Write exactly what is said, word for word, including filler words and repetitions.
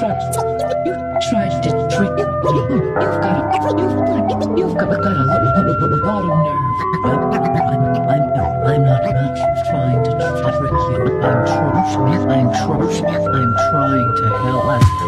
tried, you tried to trick me. You've got, you've, you've got, got a lot, lot of nerve. I'm, I'm, I'm, I'm not, not trying to trick you. I'm, tr I'm, tr I'm trying to help.